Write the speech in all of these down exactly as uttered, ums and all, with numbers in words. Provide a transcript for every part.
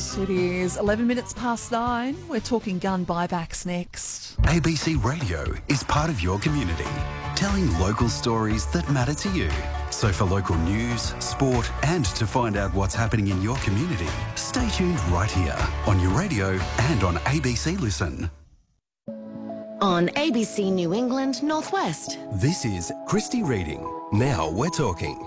It is eleven minutes past nine. We're talking gun buybacks next. A B C Radio is part of your community, telling local stories that matter to you. So for local news, sport and to find out what's happening in your community, stay tuned right here on your radio and on A B C Listen. On A B C New England Northwest. This is Christy Reading. Now we're talking.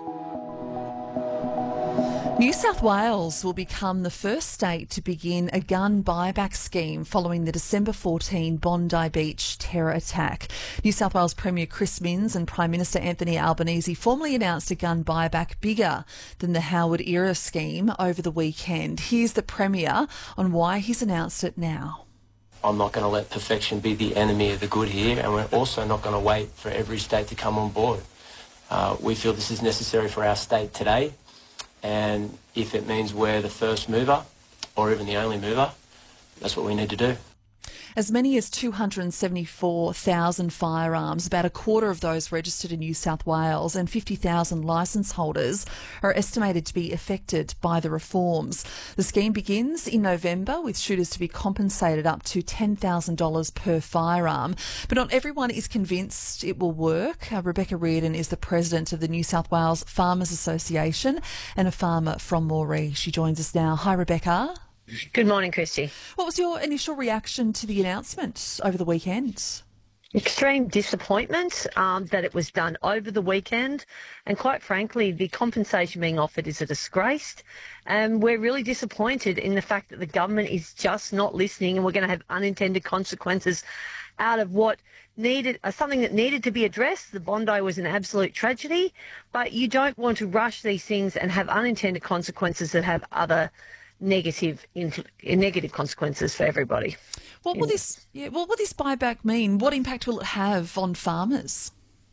New South Wales will become the first state to begin a gun buyback scheme following the December fourteenth Bondi Beach terror attack. New South Wales Premier Chris Minns and Prime Minister Anthony Albanese formally announced a gun buyback bigger than the Howard-era scheme over the weekend. Here's the Premier on why he's announced it now. I'm not going to let perfection be the enemy of the good here, and we're also not going to wait for every state to come on board. Uh, we feel this is necessary for our state today. And if it means we're the first mover or even the only mover, that's what we need to do. As many as two hundred seventy-four thousand firearms, about a quarter of those registered in New South Wales, and fifty thousand licence holders are estimated to be affected by the reforms. The scheme begins in November, with shooters to be compensated up to ten thousand dollars per firearm. But not everyone is convinced it will work. Uh, Rebecca Reardon is the president of the New South Wales Farmers Association and a farmer from Moree. She joins us now. Hi, Rebecca. Good morning, Christy. What was your initial reaction to the announcement over the weekend? Extreme disappointment um, that it was done over the weekend, and quite frankly, the compensation being offered is a disgrace. And we're really disappointed in the fact that the government is just not listening, and we're going to have unintended consequences out of what needed, uh, something that needed to be addressed. The Bondi was an absolute tragedy, but you don't want to rush these things and have unintended consequences that have other negative negative consequences for everybody. What will this yeah, what will this buyback mean? What impact will it have on farmers?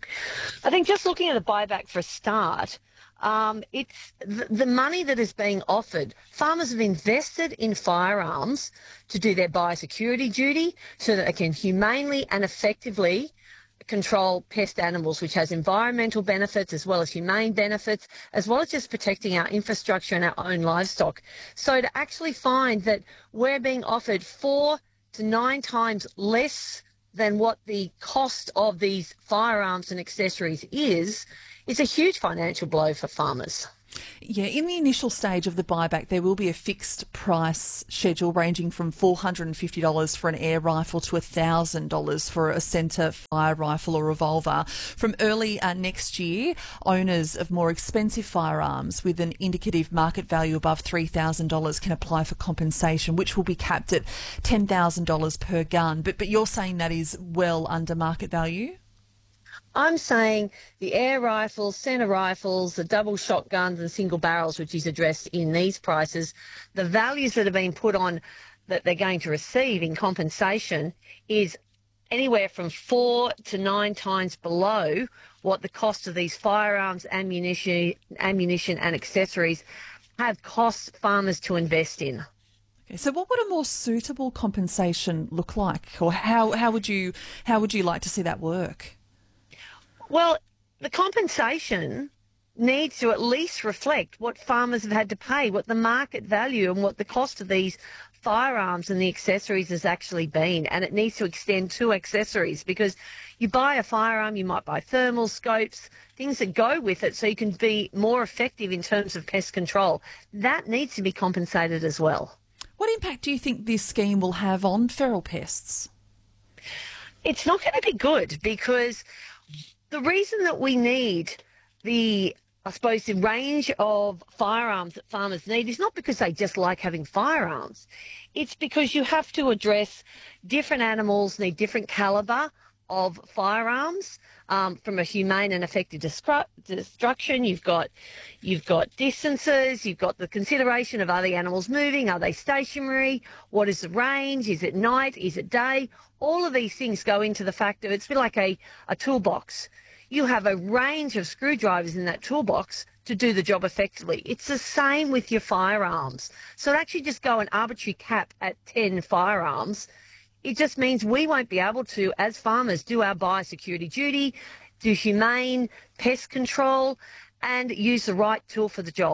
I think just looking at a buyback for a start, um, it's the, the money that is being offered. Farmers have invested in firearms to do their biosecurity duty so that they can humanely and effectively control pest animals, which has environmental benefits as well as humane benefits, as well as just protecting our infrastructure and our own livestock. So to actually find that we're being offered four to nine times less than what the cost of these firearms and accessories is, is a huge financial blow for farmers. Yeah, in the initial stage of the buyback, there will be a fixed price schedule ranging from four hundred fifty dollars for an air rifle to one thousand dollars for a centre fire rifle or revolver. From early uh, next year, owners of more expensive firearms with an indicative market value above three thousand dollars can apply for compensation, which will be capped at ten thousand dollars per gun. But, but you're saying that is well under market value? I'm saying the air rifles, centre rifles, the double shotguns and single barrels, which is addressed in these prices, the values that have been put on that they're going to receive in compensation is anywhere from four to nine times below what the cost of these firearms, ammunition, ammunition and accessories have cost farmers to invest in. Okay, so what would a more suitable compensation look like, or how, how would you how would you like to see that work? Well, the compensation needs to at least reflect what farmers have had to pay, what the market value and what the cost of these firearms and the accessories has actually been. And it needs to extend to accessories, because you buy a firearm, you might buy thermal scopes, things that go with it so you can be more effective in terms of pest control. That needs to be compensated as well. What impact do you think this scheme will have on feral pests? It's not going to be good, because the reason that we need the, I suppose, the range of firearms that farmers need is not because they just like having firearms. It's because you have to address different animals need different calibre of firearms. Um, from a humane and effective destru- destruction, you've got you've got distances, you've got the consideration of, are the animals moving, are they stationary, what is the range, is it night, is it day? All of these things go into the fact of it's a bit like a, a toolbox. You have a range of screwdrivers in that toolbox to do the job effectively. It's the same with your firearms. So to actually just go an arbitrary cap at ten firearms, it just means we won't be able to, as farmers, do our biosecurity duty, do humane pest control, and use the right tool for the job.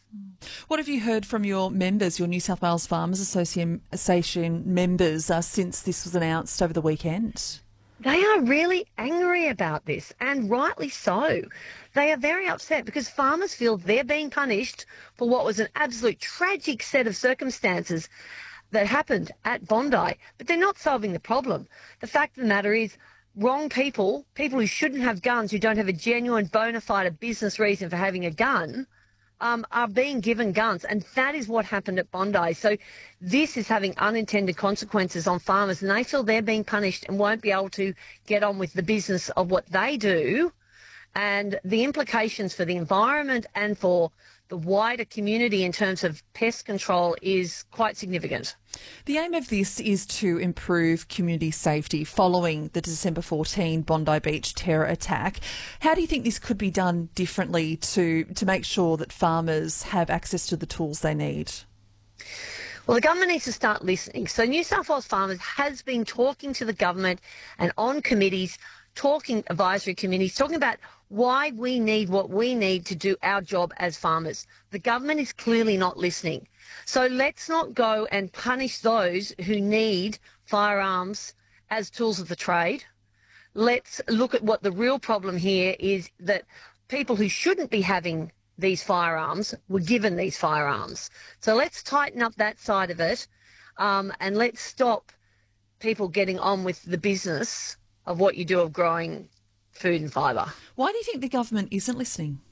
What have you heard from your members, your New South Wales Farmers Association members, uh, since this was announced over the weekend? They are really angry about this, and rightly so. They are very upset because farmers feel they're being punished for what was an absolute tragic set of circumstances that happened at Bondi, but they're not solving the problem. The fact of the matter is, wrong people, people who shouldn't have guns, who don't have a genuine bona fide business reason for having a gun, um, are being given guns. And that is what happened at Bondi. So this is having unintended consequences on farmers, and they feel they're being punished and won't be able to get on with the business of what they do. And the implications for the environment and for the wider community in terms of pest control is quite significant. The aim of this is to improve community safety following the December fourteenth Bondi Beach terror attack. How do you think this could be done differently to, to make sure that farmers have access to the tools they need? Well, the government needs to start listening. So New South Wales Farmers has been talking to the government and on committees, talking advisory committees, talking about why we need what we need to do our job as farmers. The government is clearly not listening. So let's not go and punish those who need firearms as tools of the trade. Let's look at what the real problem here is, that people who shouldn't be having these firearms were given these firearms. So let's tighten up that side of it, um, and let's stop people getting on with the business of what you do of growing food and fibre. Why do you think the government isn't listening?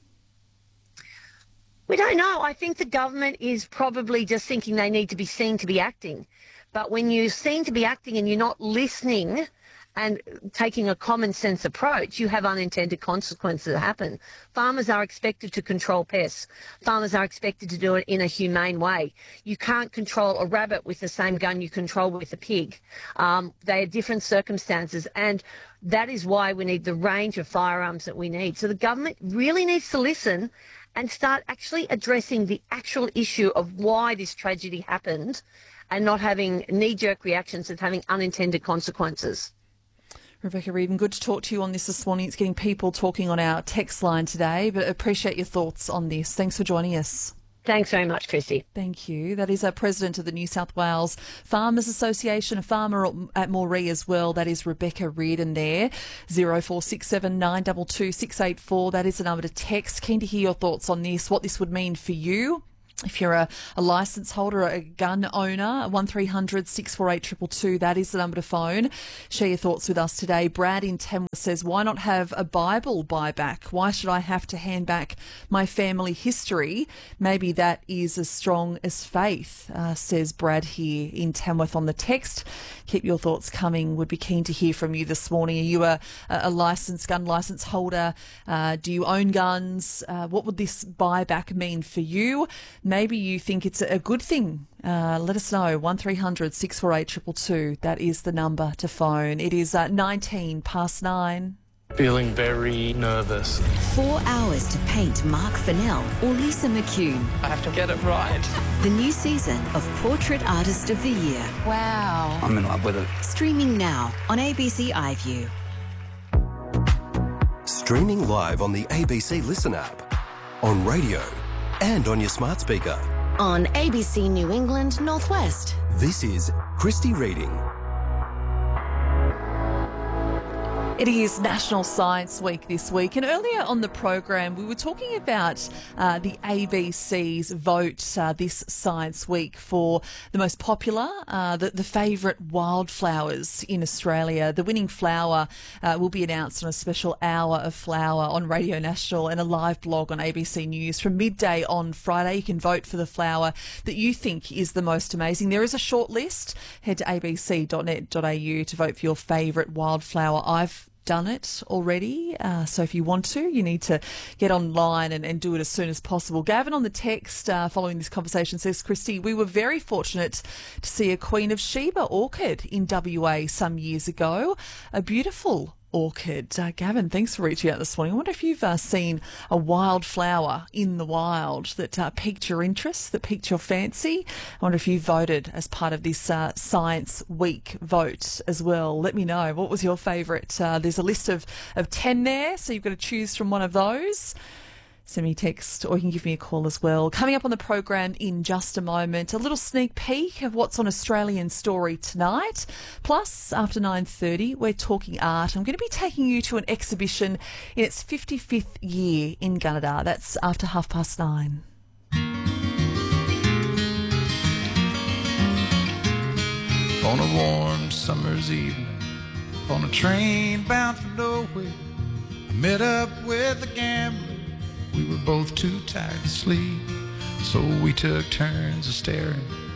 We don't know. I think the government is probably just thinking they need to be seen to be acting. But when you're seen to be acting and you're not listening and taking a common sense approach, you have unintended consequences that happen. Farmers are expected to control pests. Farmers are expected to do it in a humane way. You can't control a rabbit with the same gun you control with a pig. Um, they are different circumstances, and that is why we need the range of firearms that we need. So the government really needs to listen and start actually addressing the actual issue of why this tragedy happened, and not having knee-jerk reactions and having unintended consequences. Rebecca Reardon, good to talk to you on this this morning. It's getting people talking on our text line today, but appreciate your thoughts on this. Thanks for joining us. Thanks very much, Christy. Thank you. That is our President of the New South Wales Farmers Association, a farmer at Moree as well. That is Rebecca Reardon there. zero four six seven nine two two six eight four. That is the number to text. Keen to hear your thoughts on this, what this would mean for you. If you're a, a licence holder, a gun owner, one three hundred six four eight two two two, that is the number to phone. Share your thoughts with us today. Brad in Tamworth says, why not have a Bible buyback? Why should I have to hand back my family history? Maybe that is as strong as faith, uh, says Brad here in Tamworth on the text. Keep your thoughts coming. Would be keen to hear from you this morning. Are you a, a licensed gun licence holder? Uh, do you own guns? Uh, what would this buyback mean for you? Maybe you think it's a good thing. Uh, let us know. one three hundred six four eight two two two. That is the number to phone. It is uh, nineteen past nine. Feeling very nervous. Four hours to paint Mark Fennell or Lisa McCune. I have to get it right. The new season of Portrait Artist of the Year. Wow. I'm in love with it. Streaming now on A B C iView. Streaming live on the A B C Listen app, on radio, and on your smart speaker. On A B C New England Northwest. This is Christy Reading. It is National Science Week this week, and earlier on the program we were talking about uh, the A B C's vote uh, this Science Week for the most popular, uh, the, the favourite wildflowers in Australia. The winning flower uh, will be announced on a special hour of flower on Radio National and a live blog on A B C News from midday on Friday. You can vote for the flower that you think is the most amazing. There is a short list. Head to a b c dot net dot a u to vote for your favourite wildflower. I've done it already, uh, so if you want to, you need to get online and, and do it as soon as possible. Gavin on the text uh, following this conversation says, Christy, we were very fortunate to see a Queen of Sheba orchid in W A some years ago. A beautiful orchid. Uh, Gavin, thanks for reaching out this morning. I wonder if you've uh, seen a wildflower in the wild that uh, piqued your interest, that piqued your fancy. I wonder if you voted as part of this uh, Science Week vote as well. Let me know. What was your favourite? Uh, there's a list of, of ten there, so you've got to choose from one of those. Send me a text or you can give me a call as well. Coming up on the program in just a moment, a little sneak peek of what's on Australian Story tonight. Plus, after nine thirty, we're talking art. I'm going to be taking you to an exhibition in its fifty-fifth year in Gunnedah. That's after half past nine. On a warm summer's evening, on a train bound for nowhere, I met up with a gambler. We were both too tired to sleep, so we took turns of staring